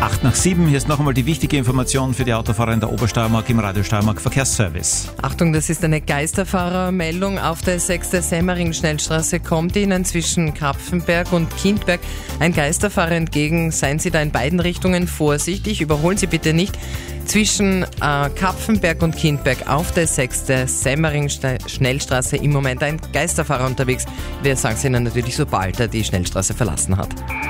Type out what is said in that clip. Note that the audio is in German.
7:08. Hier ist noch einmal die wichtige Information für die Autofahrer in der Obersteiermark im Radio Steiermark Verkehrsservice. Achtung, das ist eine Geisterfahrermeldung. Auf der 6. Semmering-Schnellstraße kommt Ihnen zwischen Kapfenberg und Kindberg ein Geisterfahrer entgegen. Seien Sie da in beiden Richtungen vorsichtig. Überholen Sie bitte nicht. Zwischen Kapfenberg und Kindberg auf der 6. Semmering-Schnellstraße im Moment ein Geisterfahrer unterwegs. Wir sagen es Ihnen natürlich, sobald er die Schnellstraße verlassen hat.